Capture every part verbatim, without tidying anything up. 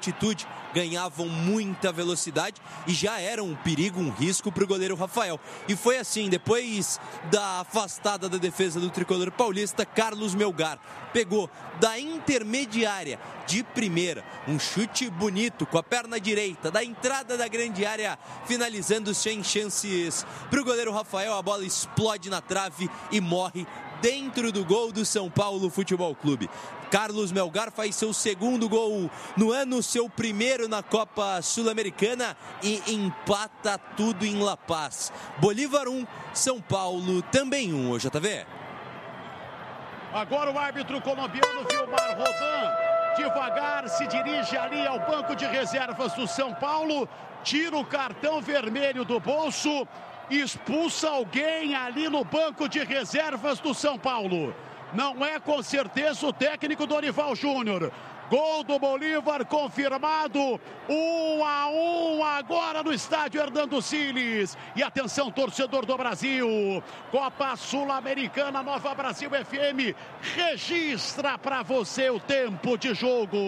altitude, ganhavam muita velocidade e já eram um perigo, um risco para o goleiro Rafael. E foi assim, depois da afastada da defesa do tricolor paulista, Carlos Melgar pegou da intermediária de primeira, um chute bonito com a perna direita, da entrada da grande área, finalizando sem chances para o goleiro Rafael. A bola explode na trave e morre dentro do gol do São Paulo Futebol Clube. Carlos Melgar faz seu segundo gol no ano, seu primeiro na Copa Sul-Americana e empata tudo em La Paz. Bolívar um, São Paulo também um, ô J V. Agora o árbitro colombiano Vilmar Rodan devagar se dirige ali ao banco de reservas do São Paulo, tira o cartão vermelho do bolso, expulsa alguém ali no banco de reservas do São Paulo. Não é com certeza o técnico Dorival Júnior. Gol do Bolívar confirmado, um a um agora no estádio Hernando Siles. E atenção, torcedor do Brasil, Copa Sul-Americana, Nova Brasil F M registra para você o tempo de jogo.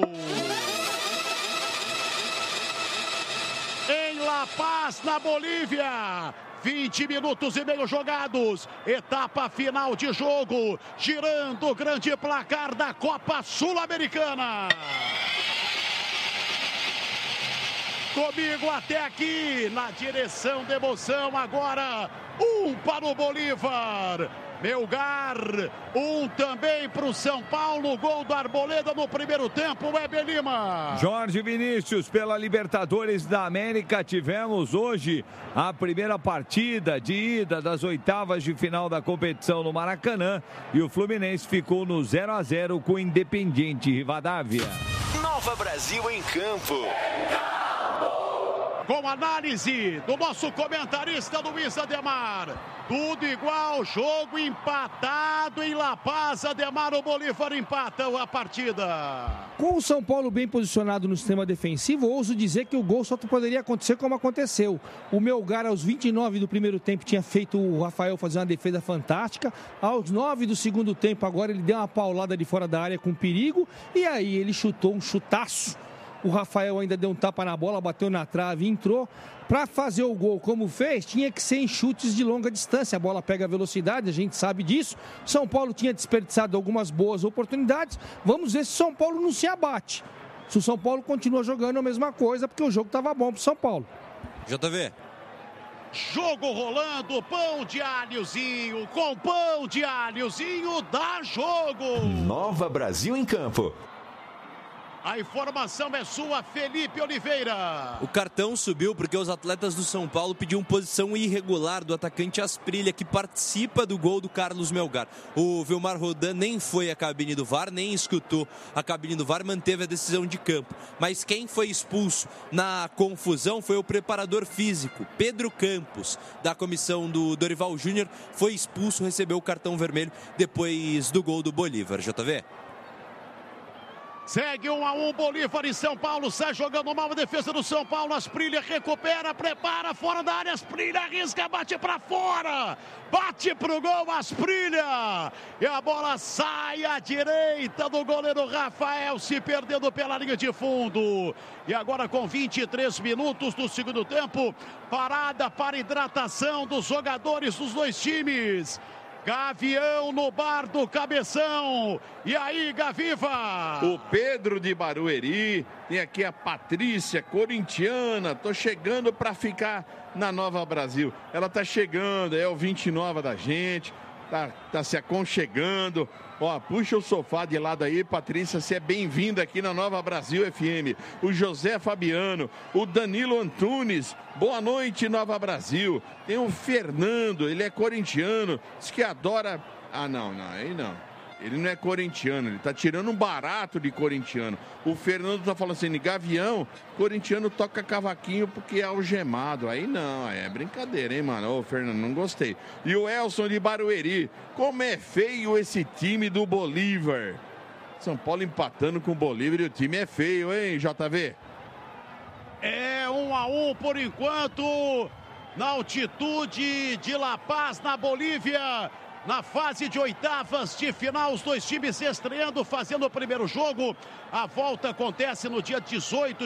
Em La Paz, na Bolívia, vinte minutos e meio jogados, etapa final de jogo, girando o grande placar da Copa Sul-Americana. Comigo até aqui, na direção da emoção, agora um para o Bolívar. Melgar, um também para o São Paulo, gol do Arboleda no primeiro tempo, Weber Lima. Jorge Vinícius, pela Libertadores da América, tivemos hoje a primeira partida de ida das oitavas de final da competição no Maracanã e o Fluminense ficou no zero a zero com o Independiente Rivadavia. Nova Brasil em campo. Com análise do nosso comentarista Luiz Ademar. Tudo igual, jogo empatado em La Paz. Ademar, o Bolívar empata a partida. Com o São Paulo bem posicionado no sistema defensivo, ouso dizer que o gol só poderia acontecer como aconteceu. O Melgar, aos vinte e nove do primeiro tempo, tinha feito o Rafael fazer uma defesa fantástica. Aos nove do segundo tempo, agora ele deu uma paulada de fora da área com perigo. E aí ele chutou um chutaço. O Rafael ainda deu um tapa na bola, bateu na trave e entrou. Para fazer o gol como fez, tinha que ser em chutes de longa distância. A bola pega velocidade, a gente sabe disso. São Paulo tinha desperdiçado algumas boas oportunidades. Vamos ver se São Paulo não se abate. Se o São Paulo continua jogando a mesma coisa, porque o jogo estava bom para o São Paulo. J V. Jogo rolando, pão de alhozinho, com pão de alhozinho, dá jogo. Nova Brasil em campo. A informação é sua, Felipe Oliveira. O cartão subiu porque os atletas do São Paulo pediam posição irregular do atacante Asprilha, que participa do gol do Carlos Melgar. O Vilmar Rodan nem foi à cabine do V A R, nem escutou a cabine do V A R, manteve a decisão de campo. Mas quem foi expulso na confusão foi o preparador físico, Pedro Campos, da comissão do Dorival Júnior. Foi expulso, recebeu o cartão vermelho depois do gol do Bolívar. J V. Segue um a um, Bolívar e São Paulo, sai jogando mal a defesa do São Paulo, Asprilha recupera, prepara, fora da área, Asprilha arrisca, bate pra fora, bate pro gol, Asprilha, e a bola sai à direita do goleiro Rafael, se perdendo pela linha de fundo. E agora com vinte e três minutos do segundo tempo, parada para hidratação dos jogadores dos dois times. Gavião no bar do Cabeção. E aí, Gaviva? O Pedro de Barueri. Tem aqui a Patrícia, corintiana. Tô chegando para ficar na Nova Brasil. Ela tá chegando, é ouvinte nova da gente. Tá, tá se aconchegando. Ó, puxa o sofá de lado aí, Patrícia, você é bem-vinda aqui na Nova Brasil F M. O José Fabiano, o Danilo Antunes, boa noite, Nova Brasil. Tem o Fernando, ele é corintiano, diz que adora... Ah, não, não, aí não. Ele não é corintiano, ele tá tirando um barato de corintiano. O Fernando tá falando assim, Gavião, corintiano toca cavaquinho porque é algemado. Aí não, aí é brincadeira, hein, mano? Ô, Fernando, não gostei. E o Elson de Barueri, como é feio esse time do Bolívar. São Paulo empatando com o Bolívar e o time é feio, hein, J V? É um a um por enquanto, na altitude de La Paz, na Bolívia. Na fase de oitavas de final, os dois times estreando, fazendo o primeiro jogo. A volta acontece no dia dezoito